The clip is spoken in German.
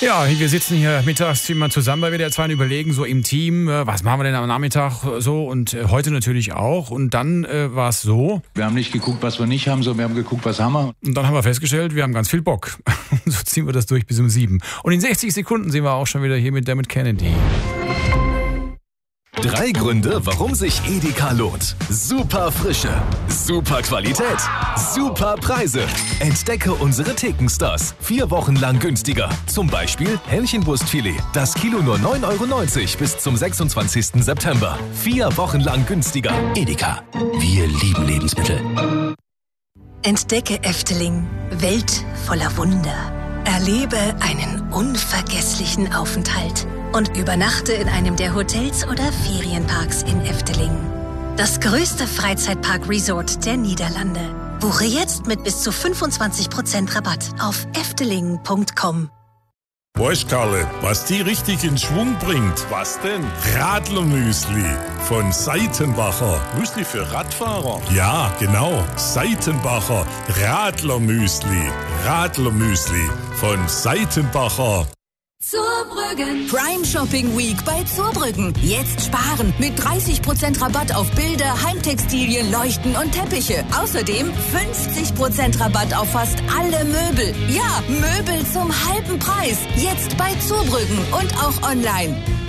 Ja, wir sitzen hier mittags immer zusammen bei WDR 2 und überlegen so im Team, was machen wir denn am Nachmittag so und heute natürlich auch. Und dann war es so. Wir haben nicht geguckt, was wir nicht haben, sondern wir haben geguckt, was haben wir. Und dann haben wir festgestellt, wir haben ganz viel Bock. So ziehen wir das durch bis um 7. Und in 60 Sekunden sind wir auch schon wieder hier mit Dermot Kennedy. 3 Gründe, warum sich Edeka lohnt. Super Frische, super Qualität, super Preise. Entdecke unsere Thekenstars. 4 Wochen lang günstiger. Zum Beispiel Hähnchenbrustfilet. Das Kilo nur 9,90 € bis zum 26. September. 4 Wochen lang günstiger. Edeka. Wir lieben Lebensmittel. Entdecke Efteling. Welt voller Wunder. Erlebe einen unvergesslichen Aufenthalt. Und übernachte in einem der Hotels oder Ferienparks in Efteling. Das größte Freizeitpark-Resort der Niederlande. Buche jetzt mit bis zu 25% Rabatt auf efteling.com. Weißt Karle, was die richtig in Schwung bringt? Was denn? Radlermüsli von Seitenbacher. Müsli für Radfahrer? Ja, genau. Seitenbacher Radlermüsli. Radlermüsli von Seitenbacher. Zurbrüggen. Prime Shopping Week bei Zurbrüggen. Jetzt sparen mit 30% Rabatt auf Bilder, Heimtextilien, Leuchten und Teppiche. Außerdem 50% Rabatt auf fast alle Möbel. Ja, Möbel zum halben Preis. Jetzt bei Zurbrüggen und auch online.